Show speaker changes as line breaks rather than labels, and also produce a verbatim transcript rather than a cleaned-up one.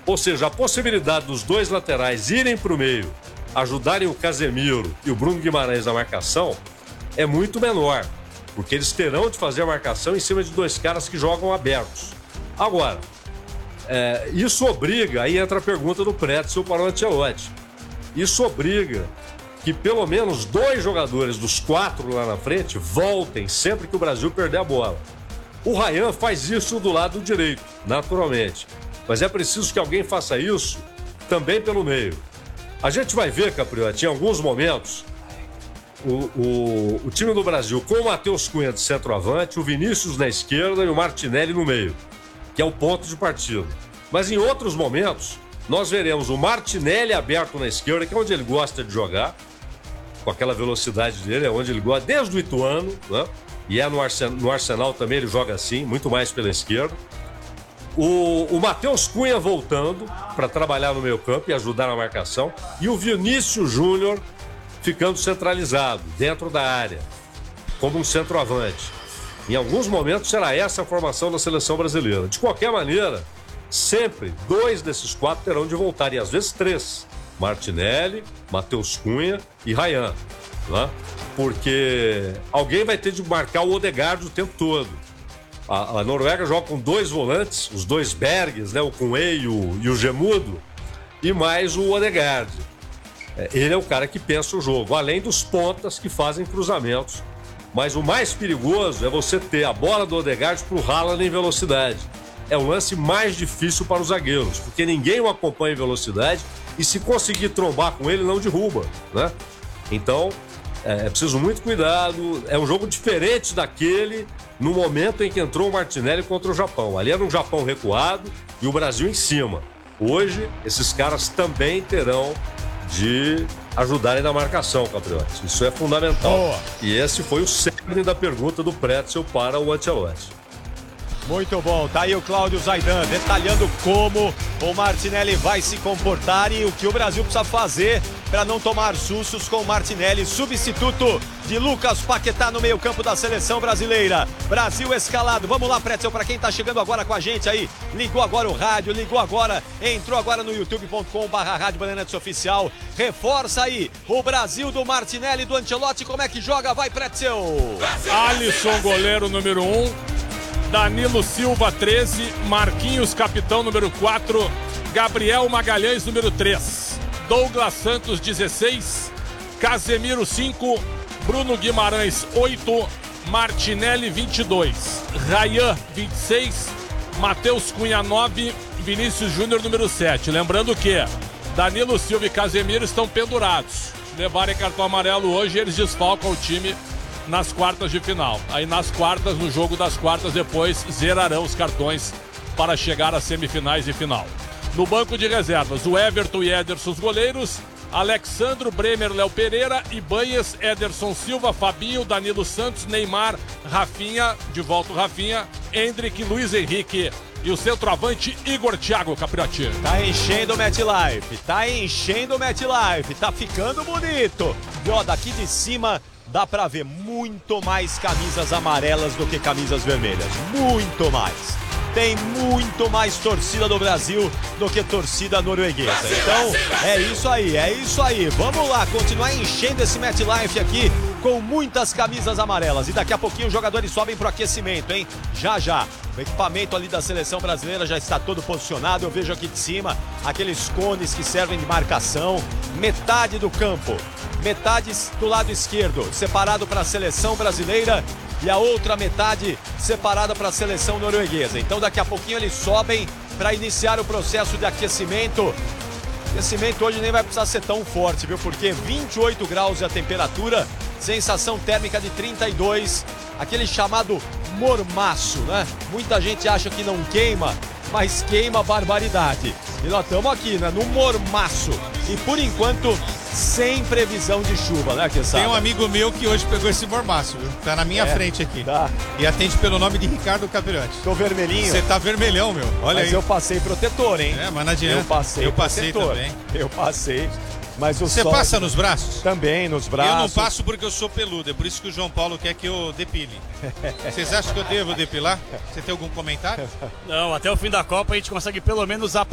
Ou seja, a possibilidade dos dois laterais irem para o meio, ajudarem o Casemiro e o Bruno Guimarães na marcação, é muito menor. Porque eles terão de fazer a marcação em cima de dois caras que jogam abertos. Agora, é, isso obriga, aí entra a pergunta do Pretzel para o Ancelotti. Isso obriga que pelo menos dois jogadores dos quatro lá na frente voltem sempre que o Brasil perder a bola. O Ryan faz isso do lado direito, naturalmente. Mas é preciso que alguém faça isso também pelo meio. A gente vai ver, Capriotti, em alguns momentos, o, o, o time do Brasil com o Matheus Cunha de centroavante, o Vinícius na esquerda e o Martinelli no meio, que é o ponto de partida. Mas em outros momentos, nós veremos o Martinelli aberto na esquerda, que é onde ele gosta de jogar, com aquela velocidade dele, é onde ele gosta, desde o Ituano, né? E é no Arsenal, no Arsenal também ele joga assim, muito mais pela esquerda. O, o Matheus Cunha voltando para trabalhar no meio campo e ajudar na marcação. E o Vinícius Júnior ficando centralizado, dentro da área, como um centroavante. Em alguns momentos será essa a formação da seleção brasileira. De qualquer maneira, sempre dois desses quatro terão de voltar, e às vezes três. Martinelli, Matheus Cunha e Ryan, né? Porque alguém vai ter de marcar o Odegaard o tempo todo. A, a Noruega joga com dois volantes, os dois Bergs, né? O Cunha e o, e o Gemudo, e mais o Odegaard. É, ele é o cara que pensa o jogo, além dos pontas que fazem cruzamentos. Mas o mais perigoso é você ter a bola do Odegaard para o Haaland em velocidade. É o lance mais difícil para os zagueiros, porque ninguém o acompanha em velocidade e se conseguir trombar com ele, não derruba, né? Então, é, é preciso muito cuidado. É um jogo diferente daquele no momento em que entrou o Martinelli contra o Japão. Ali era um Japão recuado e o Brasil em cima. Hoje, esses caras também terão de ajudarem na marcação, Capriotti. Isso é fundamental. Boa. E esse foi o cerne da pergunta do Pretzel para o Ancelotti.
Muito bom, tá aí o Cláudio Zaidan detalhando como o Martinelli vai se comportar e o que o Brasil precisa fazer para não tomar sustos com o Martinelli, substituto de Lucas Paquetá no meio campo da seleção brasileira. Brasil escalado, vamos lá, Pretzel, para quem tá chegando agora com a gente aí, ligou agora o rádio, ligou agora, entrou agora no youtube ponto com barra rádio Bandeirantes Oficial, reforça aí o Brasil do Martinelli, do Ancelotti, como é que joga, vai, Pretzel!
Alisson, goleiro número um. Danilo Silva, treze, Marquinhos, capitão, número quatro, Gabriel Magalhães, número três, Douglas Santos, dezesseis, Casemiro, cinco, Bruno Guimarães, oito, Martinelli, vinte e dois, Ryan, vinte e seis, Matheus Cunha, nove, Vinícius Júnior, número sete. Lembrando que Danilo Silva e Casemiro estão pendurados. Se levarem cartão amarelo hoje, eles desfalcam o time nas quartas de final. Aí nas quartas, no jogo das quartas, depois zerarão os cartões para chegar às semifinais e final. No banco de reservas, o Everton e Ederson, os goleiros, Alexandro, Bremer, Léo Pereira, Ibanhes, Ederson Silva, Fabinho, Danilo Santos, Neymar, Rafinha, de volta o Rafinha, Endrick, Luiz Henrique e o centroavante Igor Thiago, Capriotti.
Tá enchendo o MetLife, tá enchendo o MetLife, tá ficando bonito. E ó, daqui de cima dá pra ver muito mais camisas amarelas do que camisas vermelhas. Muito mais. Tem muito mais torcida do Brasil do que torcida norueguesa. Então, é isso aí, é isso aí. Vamos lá, continuar enchendo esse MetLife aqui com muitas camisas amarelas. E daqui a pouquinho os jogadores sobem pro aquecimento, hein? Já, já. O equipamento ali da seleção brasileira já está todo posicionado. Eu vejo aqui de cima aqueles cones que servem de marcação. Metade do campo, metade do lado esquerdo, separado para a seleção brasileira e a outra metade separada para a seleção norueguesa. Então daqui a pouquinho eles sobem para iniciar o processo de aquecimento. O aquecimento hoje nem vai precisar ser tão forte, viu? Porque vinte e oito graus é a temperatura, sensação térmica de trinta e dois, aquele chamado mormaço, né? Muita gente acha que não queima, mas queima barbaridade. E nós estamos aqui, né? No mormaço. E por enquanto, sem previsão de chuva, né, Quesada?
Tem um amigo meu que hoje pegou esse mormaço, viu? Tá na minha é, frente aqui.
Tá.
E atende pelo nome de Ricardo Capriotti.
Tô vermelhinho.
Você tá vermelhão, meu. Olha
mas
aí.
eu passei protetor, hein?
É, mas não adianta.
Eu passei
Eu passei
protetor.
também.
Eu passei. Mas o
Você
sol...
passa nos braços?
Também, nos braços.
Eu não passo porque eu sou peludo, é por isso que o João Paulo quer que eu depile. Vocês acham que eu devo depilar? Você tem algum comentário?
Não, até o fim da Copa a gente consegue pelo menos